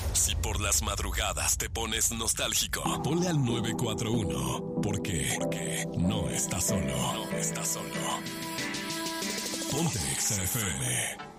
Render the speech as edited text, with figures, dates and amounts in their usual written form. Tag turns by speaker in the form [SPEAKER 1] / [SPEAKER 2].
[SPEAKER 1] Si por las madrugadas te pones nostálgico, ponle al 941. Porque no estás solo. No estás solo. Ponte Exa FM.